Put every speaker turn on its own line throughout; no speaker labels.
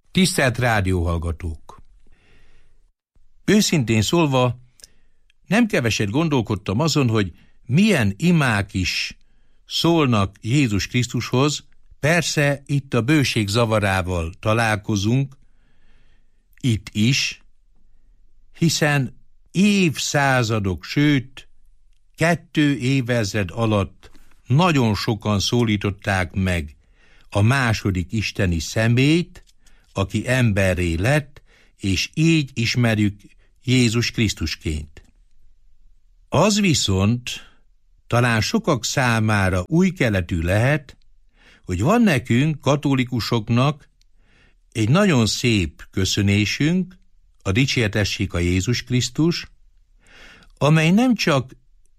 Tisztelt rádióhallgatók! Őszintén szólva, nem keveset gondolkodtam azon, hogy milyen imák is szólnak Jézus Krisztushoz. Persze itt a bőség zavarával találkozunk, itt is, hiszen évszázadok, sőt 2 évezred alatt nagyon sokan szólították meg a második isteni személyt, aki emberré lett, és így ismerjük Jézus Krisztusként. Az viszont talán sokak számára új keletű lehet, hogy van nekünk, katolikusoknak egy nagyon szép köszönésünk, a dicsértessék a Jézus Krisztus, amely nem csak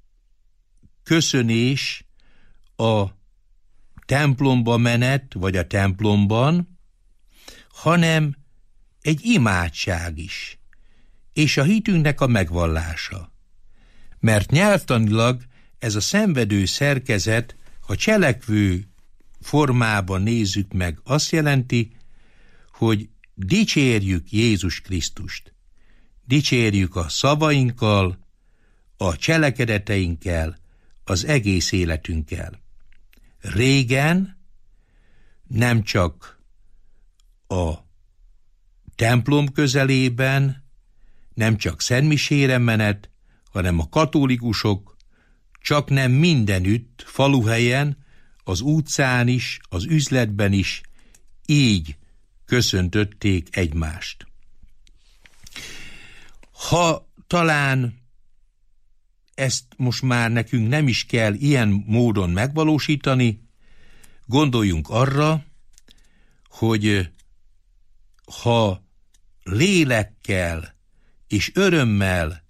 köszönés a templomba menet, vagy a templomban, hanem egy imádság is, és a hitünknek a megvallása. Mert nyelvtanilag ez a szenvedő szerkezet, ha cselekvő formában nézzük meg, azt jelenti, hogy dicsérjük Jézus Krisztust. Dicsérjük a szavainkkal, a cselekedeteinkkel, az egész életünkkel. Régen nem csak a templom közelében, nem csak szentmisére menet, hanem a katolikusok csak nem mindenütt, faluhelyen, az utcán is, az üzletben is így köszöntötték egymást. Ha talán ezt most már nekünk nem is kell ilyen módon megvalósítani, gondoljunk arra, hogy ha lélekkel és örömmel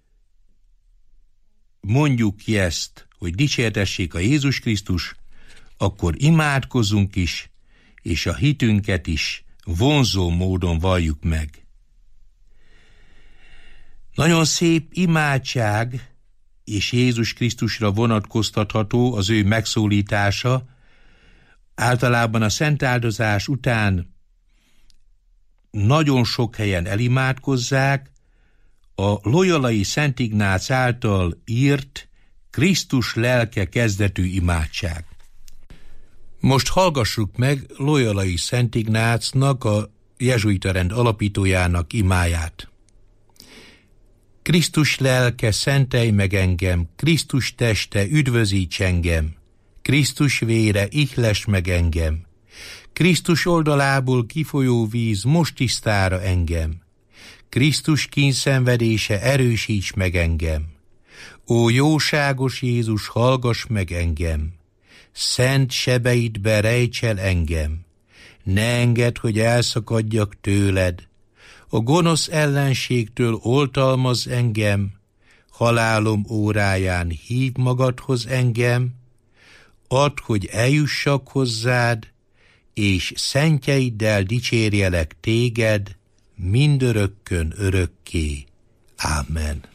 mondjuk ki ezt, hogy dicsértessék a Jézus Krisztus, akkor imádkozzunk is, és a hitünket is vonzó módon valljuk meg. Nagyon szép imádság, és Jézus Krisztusra vonatkoztatható az ő megszólítása. Általában a szentáldozás után nagyon sok helyen elimádkozzák a loyolai Szent Ignác által írt Krisztus lelke kezdetű imádság. Most hallgassuk meg loyolai Szent Ignácnak, a jezsuita rend alapítójának imáját. Krisztus lelke, szentelj meg engem, Krisztus teste, üdvözíts engem, Krisztus vére, ihless meg engem, Krisztus oldalából kifolyó víz, most tisztára engem, Krisztus kínszenvedése, erősíts meg engem, ó jóságos Jézus, hallgass meg engem, szent sebeidbe rejts el engem, ne engedd, hogy elszakadjak tőled, a gonosz ellenségtől oltalmazz engem, halálom óráján hív magadhoz engem, add, hogy eljussak hozzád, és szentjeiddel dicsérjelek téged, mindörökkön örökké. Ámen.